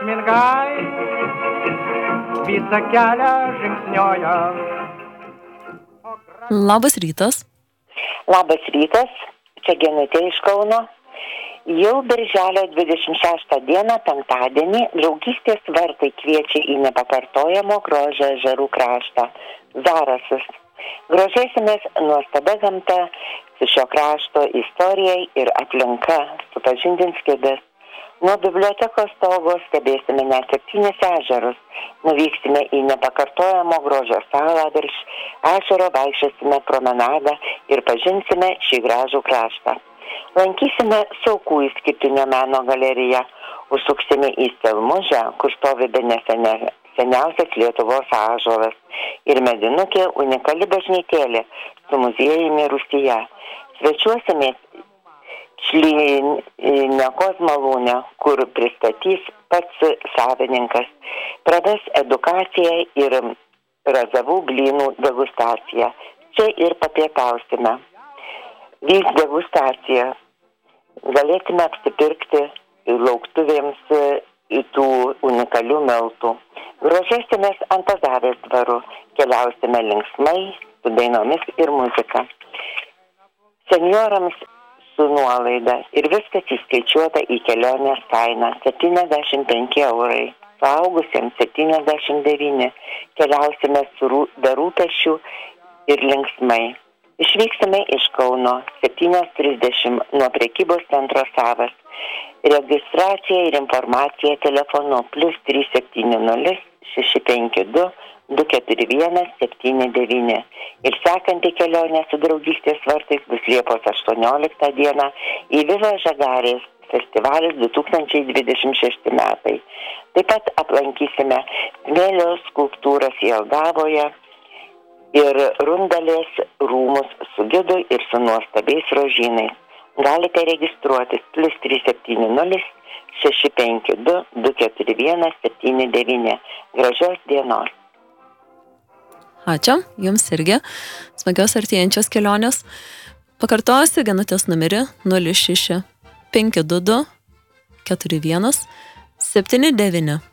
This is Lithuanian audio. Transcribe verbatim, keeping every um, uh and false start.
Mingai visą kelią žingsnioja. Labas rytas. Labas rytas, čia Genutė iš Kauno. Jau birželio dvidešimt šeštą dieną, penktadienį, draugystės vartai kviečia į nepakartojamo grožio ežerų kraštą – Zarasus. Grožėsimės nuostabia gamta, su šio krašto istorijai ir aplinka, supažindins kėdės. Nuo bibliotekos stogo stebėsime net septynis ežerus, nuvyksime į nepakartojamo grožio salą virš ežero, vaikščiosime promenadą ir pažinsime šį gražų kraštą. Lankysime Saukų išskirtinio meno galeriją, užsuksime į Stelmužę, kur stovi bene seniausias Lietuvos ąžuolas, ir Medinukė unikali bažnytėlė su muziejumi Rūsyje. Svečiuosimės Šlynekos malūne, kur pristatys pats savininkas, praves edukaciją ir razavų blynų degustaciją. Čia ir papietausime. Vyks degustacija. Galėsime apsipirkti lauktuvėms tų unikalių miltų. Grožėsimės Antazavės dvaru, keliausime linksmai su dainomis ir muzika. Senjorams su nuolaida ir viskas įskaičiuota į kelionės kainą septyniasdešimt penki eurai, suaugusiems septyniasdešimt devyni. Keliausime su be rūpesčių ir linksmai. Išvyksime iš Kauno septynios trisdešimt nuo prekybos centro Savas. Registracija ir informacija telefonu plus trys septyni nulis šeši penki du du keturi vienas septyni devyni. Ir sekanti kelionė su draugystės vartais bus Liepos aštuonioliktą dieną į Viva Žagarės festivalis du tūkstančiai dvidešimt šešti metai. Taip pat aplankysime smėlio skulptūras Jelgavoje ir Rundalės rūmus su gidu ir su nuostabiais rožynais. Galite registruotis plus trys septyni nulis šeši penki du du keturi vienas septyni devyni. Gražios dienos. Ačiū, jums irgi. Smagios artėjančios kelionės. Pakartosiu Genutės numerį nulis šeši penki du du keturi vienas septyni devyni.